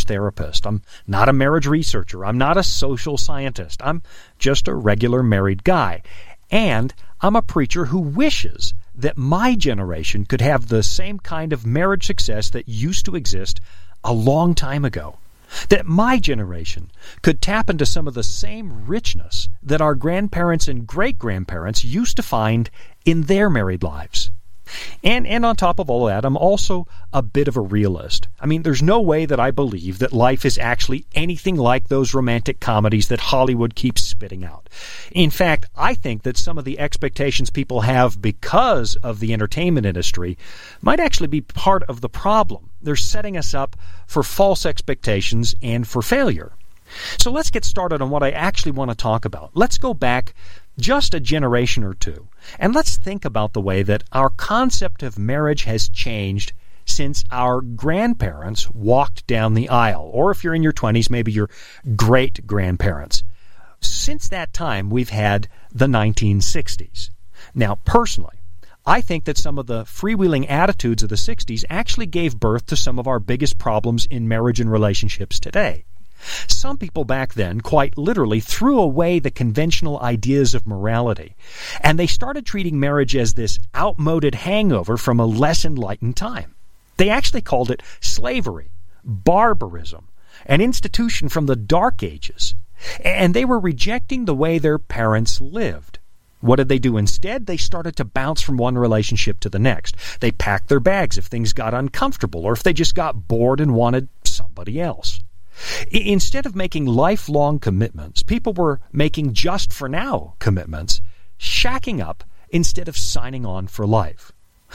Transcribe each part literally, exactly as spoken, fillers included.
therapist. I'm not a marriage researcher. I'm not a social scientist. I'm just a regular married guy. And I'm a preacher who wishes that my generation could have the same kind of marriage success that used to exist a long time ago. That my generation could tap into some of the same richness that our grandparents and great-grandparents used to find in their married lives. And and on top of all that, I'm also a bit of a realist. I mean, there's no way that I believe that life is actually anything like those romantic comedies that Hollywood keeps spitting out. In fact, I think that some of the expectations people have because of the entertainment industry might actually be part of the problem. They're setting us up for false expectations and for failure. So let's get started on what I actually want to talk about. Let's go back just a generation or two, and let's think about the way that our concept of marriage has changed since our grandparents walked down the aisle, or if you're in your twenties, maybe your great-grandparents. Since that time, we've had the nineteen sixties. Now, personally, I think that some of the freewheeling attitudes of the sixties actually gave birth to some of our biggest problems in marriage and relationships today. Some people back then quite literally threw away the conventional ideas of morality, and they started treating marriage as this outmoded hangover from a less enlightened time. They actually called it slavery, barbarism, an institution from the Dark Ages, and they were rejecting the way their parents lived. What did they do instead? They started to bounce from one relationship to the next. They packed their bags if things got uncomfortable or if they just got bored and wanted somebody else. Instead of making lifelong commitments, people were making just-for-now commitments, shacking up instead of signing on for life.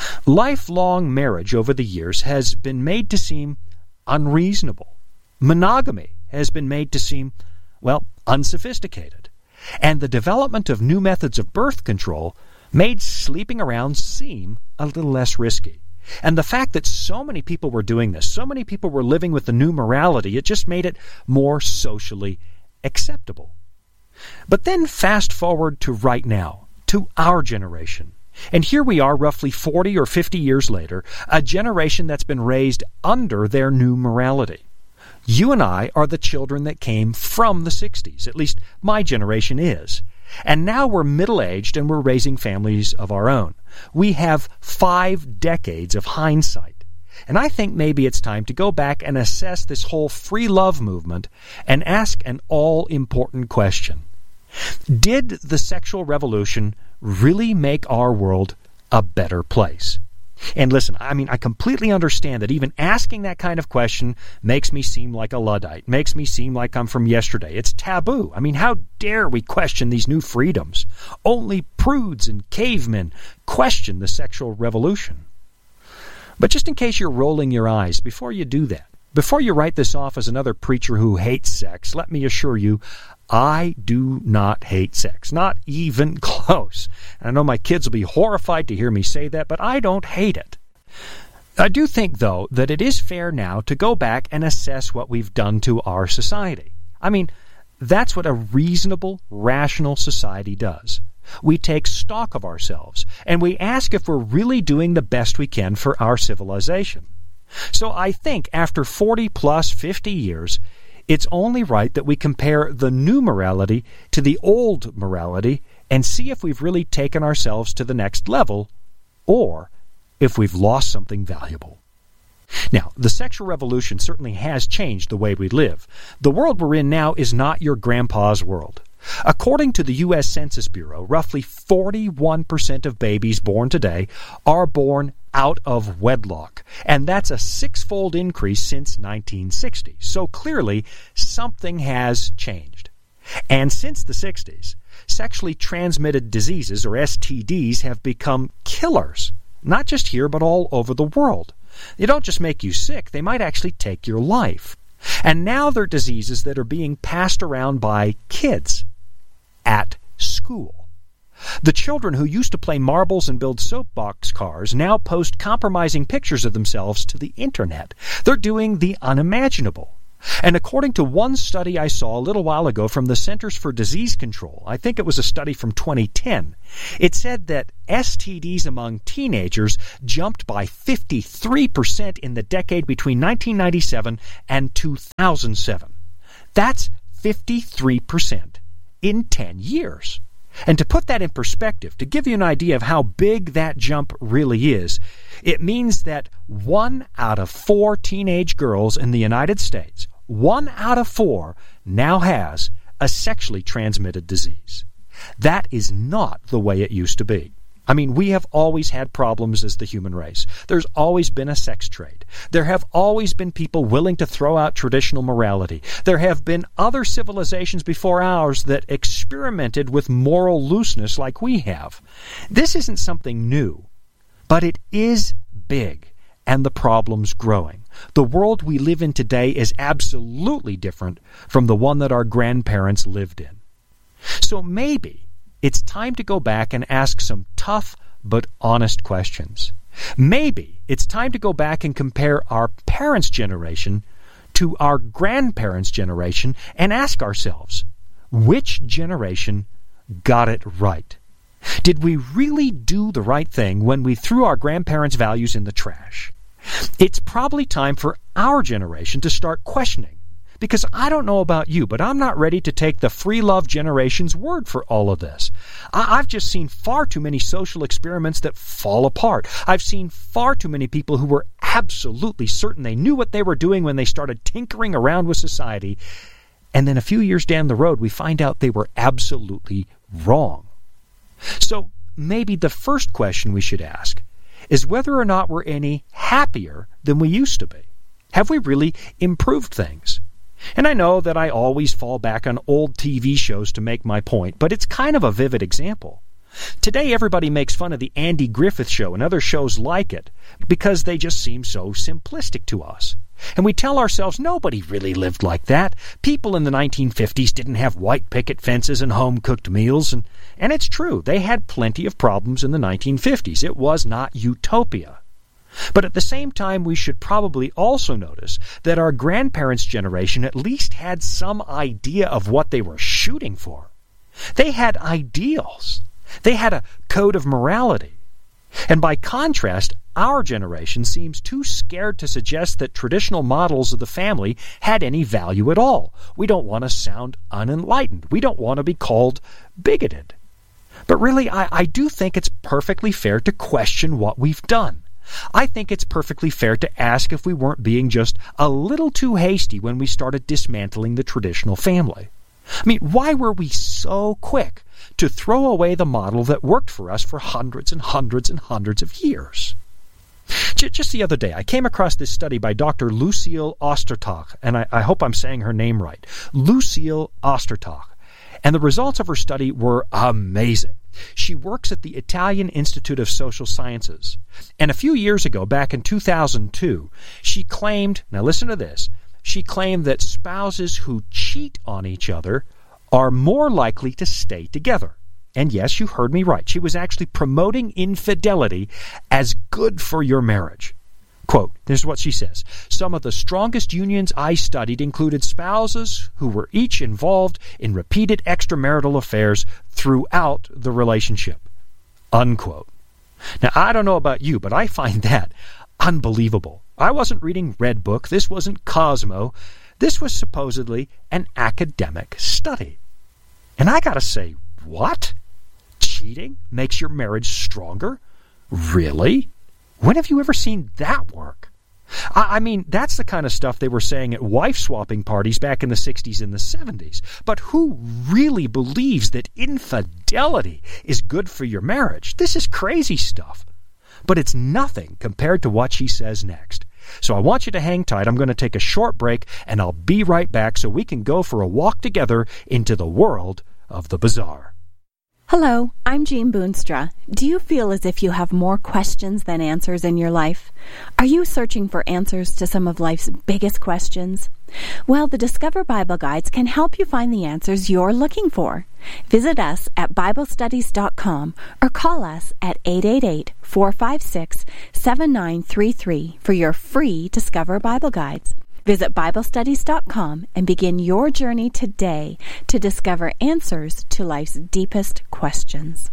Lifelong marriage over the years has been made to seem unreasonable. Monogamy has been made to seem, well, unsophisticated. And the development of new methods of birth control made sleeping around seem a little less risky. And the fact that so many people were doing this, so many people were living with the new morality, it just made it more socially acceptable. But then fast forward to right now, to our generation. And here we are roughly forty or fifty years later, a generation that's been raised under their new morality. You and I are the children that came from the sixties, at least my generation is. And now we're middle-aged and we're raising families of our own. We have five decades of hindsight. And I think maybe it's time to go back and assess this whole free love movement and ask an all-important question. Did the sexual revolution really make our world a better place? And listen, I mean, I completely understand that even asking that kind of question makes me seem like a Luddite, makes me seem like I'm from yesterday. It's taboo. I mean, how dare we question these new freedoms? Only prudes and cavemen question the sexual revolution. But just in case you're rolling your eyes, before you do that, before you write this off as another preacher who hates sex, let me assure you, I do not hate sex, not even close. And I know my kids will be horrified to hear me say that, but I don't hate it. I do think, though, that it is fair now to go back and assess what we've done to our society. I mean, that's what a reasonable, rational society does. We take stock of ourselves, and we ask if we're really doing the best we can for our civilization. So I think after forty plus fifty years, it's only right that we compare the new morality to the old morality and see if we've really taken ourselves to the next level or if we've lost something valuable. Now, the sexual revolution certainly has changed the way we live. The world we're in now is not your grandpa's world. According to the U S Census Bureau, roughly forty-one percent of babies born today are born out of wedlock, and that's a six-fold increase since nineteen sixty. So clearly, something has changed. And since the sixties, sexually transmitted diseases, or S T Ds, have become killers, not just here, but all over the world. They don't just make you sick, they might actually take your life. And now they're diseases that are being passed around by kids at school. The children who used to play marbles and build soapbox cars now post compromising pictures of themselves to the internet. They're doing the unimaginable. And according to one study I saw a little while ago from the Centers for Disease Control, I think it was a study from twenty ten, it said that S T Ds among teenagers jumped by fifty-three percent in the decade between nineteen ninety-seven and two thousand seven. That's fifty-three percent in ten years. And to put that in perspective, to give you an idea of how big that jump really is, it means that one out of four teenage girls in the United States, one out of four, now has a sexually transmitted disease. That is not the way it used to be. I mean, we have always had problems as the human race. There's always been a sex trade. There have always been people willing to throw out traditional morality. There have been other civilizations before ours that experimented with moral looseness like we have. This isn't something new, but it is big, and the problem's growing. The world we live in today is absolutely different from the one that our grandparents lived in. So maybe it's time to go back and ask some tough but honest questions. Maybe it's time to go back and compare our parents' generation to our grandparents' generation and ask ourselves, which generation got it right? Did we really do the right thing when we threw our grandparents' values in the trash? It's probably time for our generation to start questioning. Because I don't know about you, but I'm not ready to take the free love generation's word for all of this. I- I've just seen far too many social experiments that fall apart. I've seen far too many people who were absolutely certain they knew what they were doing when they started tinkering around with society. And then a few years down the road, we find out they were absolutely wrong. So maybe the first question we should ask is whether or not we're any happier than we used to be. Have we really improved things? And I know that I always fall back on old T V shows to make my point, but it's kind of a vivid example. Today everybody makes fun of the Andy Griffith Show and other shows like it because they just seem so simplistic to us. And we tell ourselves nobody really lived like that. People in the nineteen fifties didn't have white picket fences and home-cooked meals. And, and it's true, they had plenty of problems in the nineteen fifties. It was not utopia. But at the same time, we should probably also notice that our grandparents' generation at least had some idea of what they were shooting for. They had ideals. They had a code of morality. And by contrast, our generation seems too scared to suggest that traditional models of the family had any value at all. We don't want to sound unenlightened. We don't want to be called bigoted. But really, I, I do think it's perfectly fair to question what we've done. I think it's perfectly fair to ask if we weren't being just a little too hasty when we started dismantling the traditional family. I mean, why were we so quick to throw away the model that worked for us for hundreds and hundreds and hundreds of years? Just the other day, I came across this study by Doctor Lucille Ostertag, and I, I hope I'm saying her name right. Lucille Ostertag. And the results of her study were amazing. She works at the Italian Institute of Social Sciences. And a few years ago, back in two thousand two, she claimed, now listen to this, she claimed that spouses who cheat on each other are more likely to stay together. And yes, you heard me right. She was actually promoting infidelity as good for your marriage. Quote, this is what she says. Some of the strongest unions I studied included spouses who were each involved in repeated extramarital affairs throughout the relationship. Unquote. Now, I don't know about you, but I find that unbelievable. I wasn't reading Red Book. This wasn't Cosmo. This was supposedly an academic study. And I gotta say, what? Cheating makes your marriage stronger? Really? When have you ever seen that work? I, I mean, that's the kind of stuff they were saying at wife-swapping parties back in the sixties and the seventies. But who really believes that infidelity is good for your marriage? This is crazy stuff. But it's nothing compared to what she says next. So I want you to hang tight. I'm going to take a short break, and I'll be right back so we can go for a walk together into the world of the bizarre. Hello, I'm Jean Boonstra. Do you feel as if you have more questions than answers in your life? Are you searching for answers to some of life's biggest questions? Well, the Discover Bible Guides can help you find the answers you're looking for. Visit us at Bible Studies dot com or call us at eight eight eight, four five six, seven nine three three for your free Discover Bible Guides. Visit Bible Studies dot com and begin your journey today to discover answers to life's deepest questions.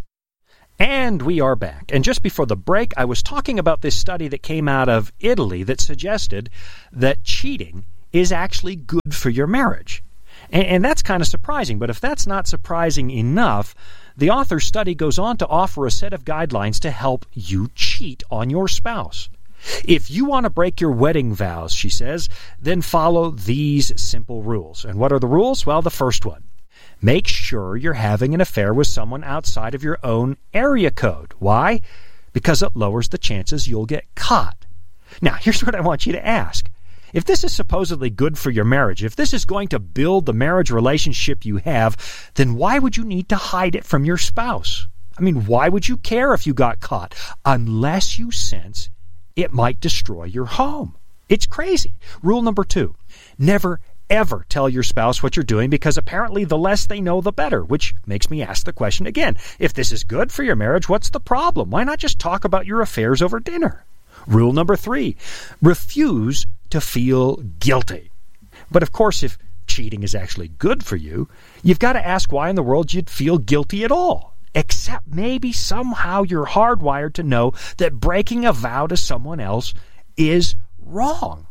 And we are back. And just before the break, I was talking about this study that came out of Italy that suggested that cheating is actually good for your marriage. And, and that's kind of surprising. But if that's not surprising enough, the author's study goes on to offer a set of guidelines to help you cheat on your spouse. If you want to break your wedding vows, she says, then follow these simple rules. And what are the rules? Well, the first one. Make sure you're having an affair with someone outside of your own area code. Why? Because it lowers the chances you'll get caught. Now, here's what I want you to ask. If this is supposedly good for your marriage, if this is going to build the marriage relationship you have, then why would you need to hide it from your spouse? I mean, why would you care if you got caught? Unless you sense it might destroy your home. It's crazy. Rule number two, never ever tell your spouse what you're doing, because apparently the less they know, the better, which makes me ask the question again. If this is good for your marriage, what's the problem? Why not just talk about your affairs over dinner? Rule number three, refuse to feel guilty. But of course, if cheating is actually good for you, you've got to ask why in the world you'd feel guilty at all. Except maybe somehow you're hardwired to know that breaking a vow to someone else is wrong.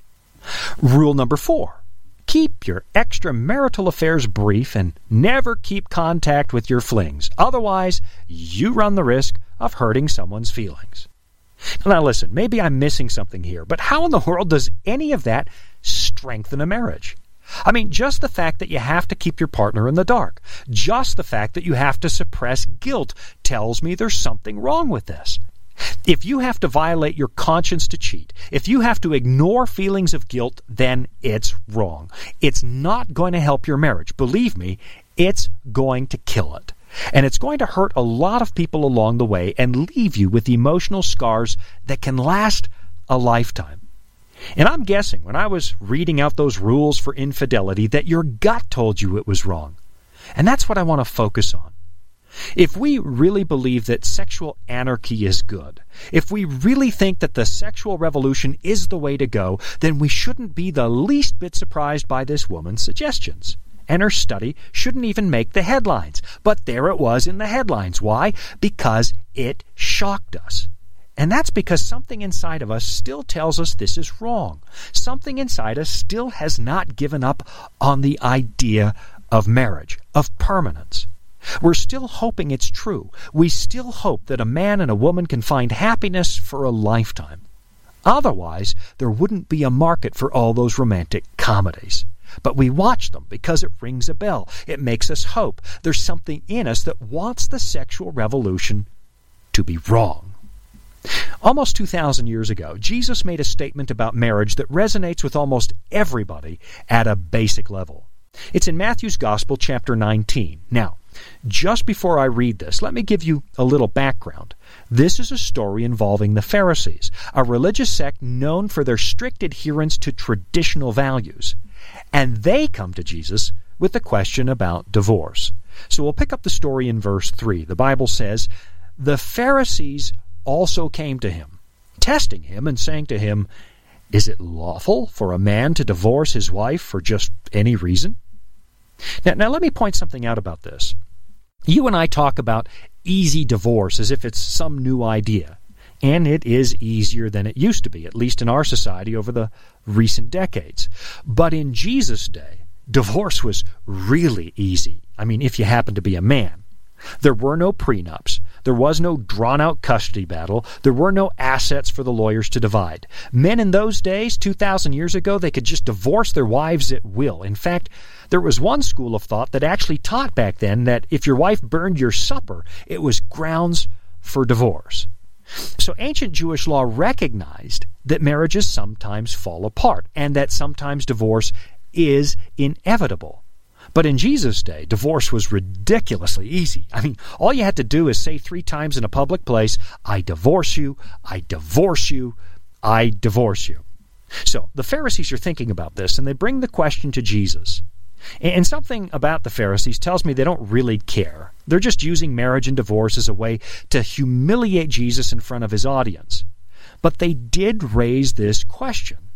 Rule number four. Keep your extramarital affairs brief and never keep contact with your flings. Otherwise, you run the risk of hurting someone's feelings. Now listen, maybe I'm missing something here, but how in the world does any of that strengthen a marriage? I mean, just the fact that you have to keep your partner in the dark, just the fact that you have to suppress guilt tells me there's something wrong with this. If you have to violate your conscience to cheat, if you have to ignore feelings of guilt, then it's wrong. It's not going to help your marriage. Believe me, it's going to kill it. And it's going to hurt a lot of people along the way and leave you with emotional scars that can last a lifetime. And I'm guessing when I was reading out those rules for infidelity that your gut told you it was wrong. And that's what I want to focus on. If we really believe that sexual anarchy is good, if we really think that the sexual revolution is the way to go, then we shouldn't be the least bit surprised by this woman's suggestions. And her study shouldn't even make the headlines. But there it was in the headlines. Why? Because it shocked us. And that's because something inside of us still tells us this is wrong. Something inside us still has not given up on the idea of marriage, of permanence. We're still hoping it's true. We still hope that a man and a woman can find happiness for a lifetime. Otherwise, there wouldn't be a market for all those romantic comedies. But we watch them because it rings a bell. It makes us hope. There's something in us that wants the sexual revolution to be wrong. Almost two thousand years ago, Jesus made a statement about marriage that resonates with almost everybody at a basic level. It's in Matthew's Gospel, chapter nineteen. Now, just before I read this, let me give you a little background. This is a story involving the Pharisees, a religious sect known for their strict adherence to traditional values. And they come to Jesus with a question about divorce. So we'll pick up the story in verse three. The Bible says, "The Pharisees also came to him, testing him and saying to him, 'Is it lawful for a man to divorce his wife for just any reason?'" Now, now let me point something out about this. You and I talk about easy divorce as if it's some new idea. And it is easier than it used to be, at least in our society over the recent decades. But in Jesus' day, divorce was really easy. I mean, if you happen to be a man. There were no prenups. There was no drawn-out custody battle. There were no assets for the lawyers to divide. Men in those days, two thousand years ago, they could just divorce their wives at will. In fact, there was one school of thought that actually taught back then that if your wife burned your supper, it was grounds for divorce. So ancient Jewish law recognized that marriages sometimes fall apart and that sometimes divorce is inevitable. But in Jesus' day, divorce was ridiculously easy. I mean, all you had to do is say three times in a public place, "I divorce you, I divorce you, I divorce you." So the Pharisees are thinking about this, and they bring the question to Jesus. And something about the Pharisees tells me they don't really care. They're just using marriage and divorce as a way to humiliate Jesus in front of his audience. But they did raise this question.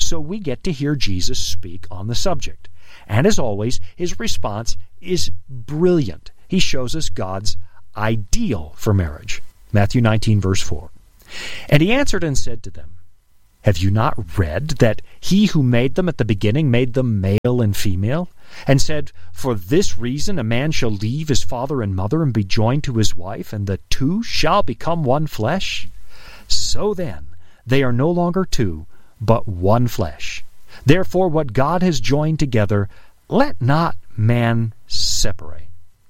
so we get to hear Jesus speak on the subject. And as always, his response is brilliant. He shows us God's ideal for marriage. Matthew nineteen, verse four. And he answered and said to them, have you not read that he who made them at the beginning made them male and female, and said, for this reason a man shall leave his father and mother and be joined to his wife, and the two shall become one flesh? So then, they are no longer two, but one flesh. Therefore what God has joined together, let not man separate.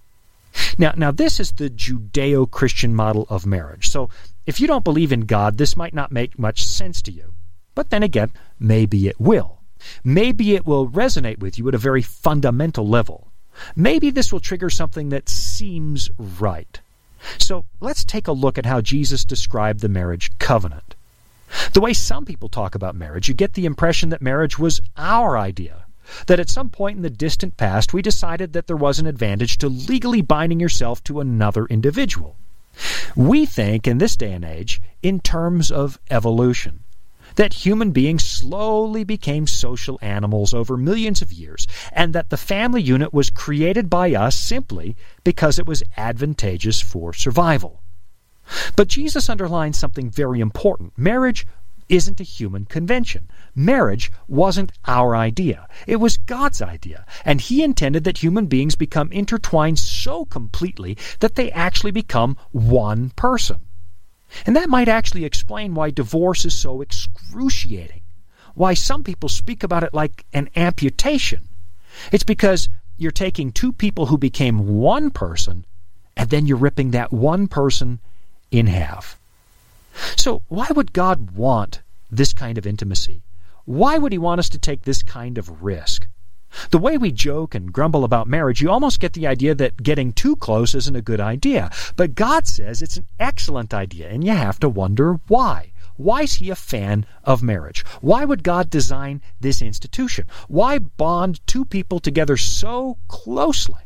Now, now this is the Judeo-Christian model of marriage. So if you don't believe in God, this might not make much sense to you. But then again, maybe it will. Maybe it will resonate with you at a very fundamental level. Maybe this will trigger something that seems right. So let's take a look at how Jesus described the marriage covenant. The way some people talk about marriage, you get the impression that marriage was our idea. That at some point in the distant past, we decided that there was an advantage to legally binding yourself to another individual. We think, in this day and age, in terms of evolution. That human beings slowly became social animals over millions of years, and that the family unit was created by us simply because it was advantageous for survival. But Jesus underlines something very important. Marriage isn't a human convention. Marriage wasn't our idea. It was God's idea, and He intended that human beings become intertwined so completely that they actually become one person. And that might actually explain why divorce is so excruciating, why some people speak about it like an amputation. It's because you're taking two people who became one person, and then you're ripping that one person in half. So why would God want this kind of intimacy? Why would He want us to take this kind of risk? The way we joke and grumble about marriage, you almost get the idea that getting too close isn't a good idea. But God says it's an excellent idea, and you have to wonder why. Why is He a fan of marriage? Why would God design this institution? Why bond two people together so closely?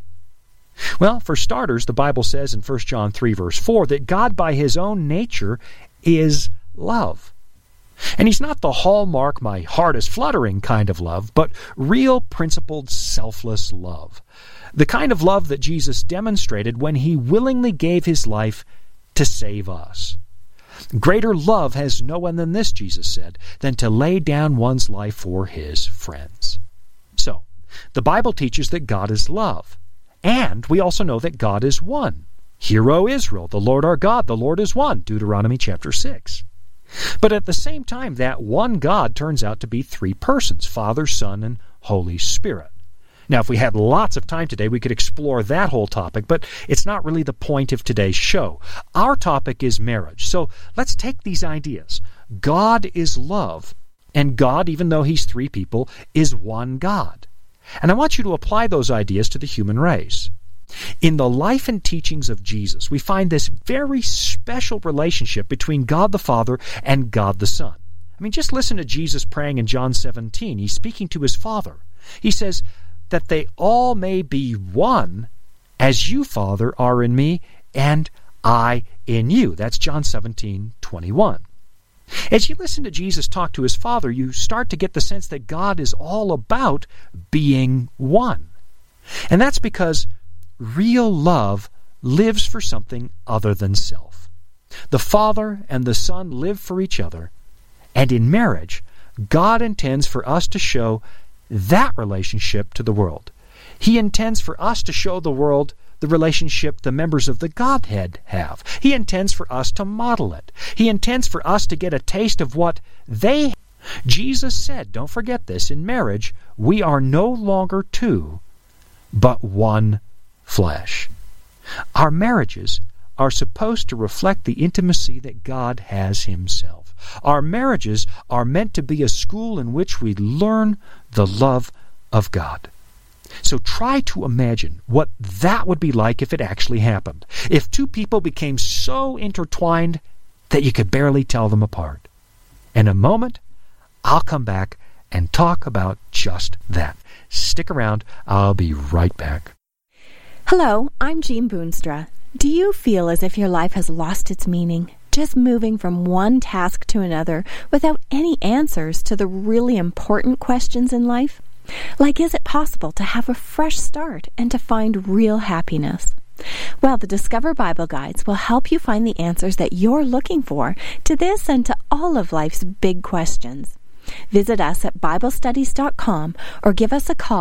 Well, for starters, the Bible says in First John three, verse four, that God by His own nature is love. And He's not the hallmark, my heart is fluttering kind of love, but real, principled, selfless love. The kind of love that Jesus demonstrated when He willingly gave His life to save us. Greater love has no one than this, Jesus said, than to lay down one's life for his friends. So, the Bible teaches that God is love. And we also know that God is one. Hear, O Israel, the Lord our God, the Lord is one, Deuteronomy chapter six. But at the same time, that one God turns out to be three persons, Father, Son, and Holy Spirit. Now, if we had lots of time today, we could explore that whole topic, but it's not really the point of today's show. Our topic is marriage. So let's take these ideas. God is love, and God, even though He's three people, is one God. And I want you to apply those ideas to the human race. In the life and teachings of Jesus, we find this very special relationship between God the Father and God the Son. I mean, just listen to Jesus praying in John seventeen. He's speaking to His Father. He says, that they all may be one, as you, Father, are in me, and I in you. That's John seventeen twenty-one. As you listen to Jesus talk to His Father, you start to get the sense that God is all about being one. And that's because real love lives for something other than self. The Father and the Son live for each other, and in marriage, God intends for us to show that relationship to the world. He intends for us to show the world the relationship the members of the Godhead have. He intends for us to model it. He intends for us to get a taste of what they have. Jesus said, don't forget this, in marriage, we are no longer two, but one flesh. Our marriages are supposed to reflect the intimacy that God has Himself. Our marriages are meant to be a school in which we learn the love of God. So try to imagine what that would be like if it actually happened. If two people became so intertwined that you could barely tell them apart. In a moment, I'll come back and talk about just that. Stick around. I'll be right back. Hello, I'm Jean Boonstra. Do you feel as if your life has lost its meaning? just moving from one task to another without any answers to the really important questions in life? Like, is it possible to have a fresh start and to find real happiness? Well, the Discover Bible Guides will help you find the answers that you're looking for to this and to all of life's big questions. Visit us at Bible Studies dot com or give us a call